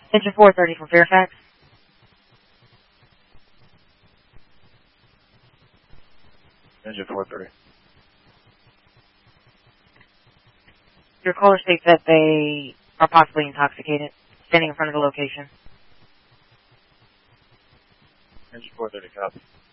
Engine 430 from Fairfax. Engine 430. Your caller states that they are possibly intoxicated, standing in front of the location. Engine 430, copy.